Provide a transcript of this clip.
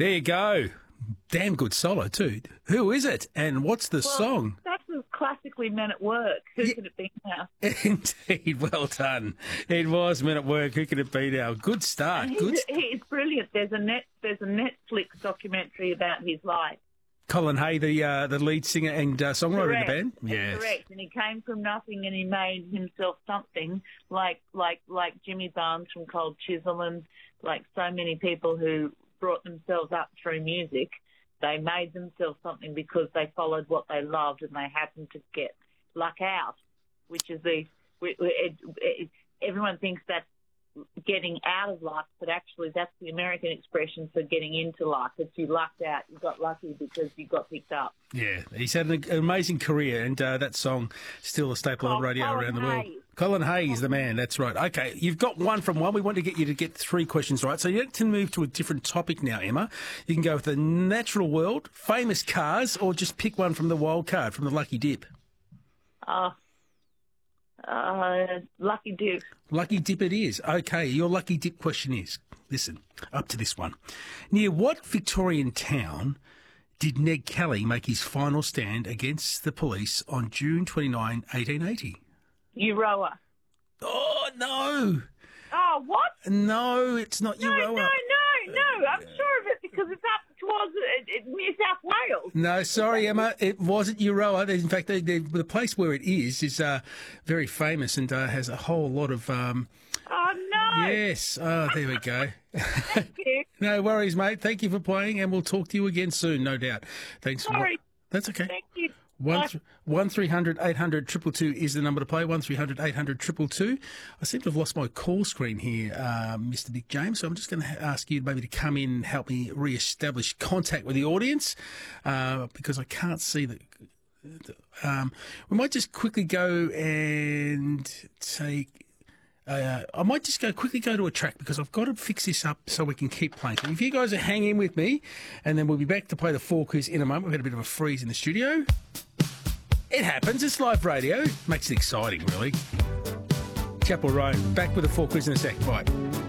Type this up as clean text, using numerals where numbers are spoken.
There you go. Damn good solo too. Who is it and what's the song? That was classically Men at Work. Who could it be now? Indeed, well done. It was Men at Work. Who could it be now? Good start. He's brilliant. There's a Netflix documentary about his life. Colin Hay, the lead singer and songwriter of the band. Yes, correct. And he came from nothing and he made himself something like Jimmy Barnes from Cold Chisel and like so many people who brought themselves up through music. They made themselves something because they followed what they loved and they happened to get luck out, which is everyone thinks that's getting out of luck, but actually that's the American expression for getting into luck. If you lucked out, you got lucky because you got picked up. Yeah, he's had an amazing career, and that song still a staple on radio around the world. Colin Hayes, the man, that's right. Okay, you've got one from one. We want to get you to get 3 questions right. So you have to move to a different topic now, Emma. You can go with the natural world, famous cars, or just pick one from the wild card, from the Lucky Dip. Lucky Dip. Lucky Dip it is. Okay, your Lucky Dip question is, listen, up to this one. Near what Victorian town did Ned Kelly make his final stand against the police on June 29, 1880? Euroa. Oh, no. Oh, what? No, it's not Euroa. No. I'm sure of it because it's up towards New South Wales. No, sorry, Emma. It wasn't Euroa. In fact, the place where it is very famous and has a whole lot of... Oh, no. Yes. Oh, there we go. Thank you. No worries, mate. Thank you for playing, and we'll talk to you again soon, no doubt. Thanks. Sorry. That's okay. Thank you. 1300 800 222 is the number to play. 1300 800 222. I seem to have lost my call screen here, Mr. Big James. So I'm just going to ask you maybe to come in and help me re-establish contact with the audience because I can't see the. We might just quickly go and take. I might just quickly go to a track because I've got to fix this up so we can keep playing. So if you guys are hanging with me, and then we'll be back to play the 4 quiz in a moment. We've had a bit of a freeze in the studio. It happens. It's live radio. Makes it exciting, really. Chapel Roan. Back with the 4 quiz in a sec. Bye.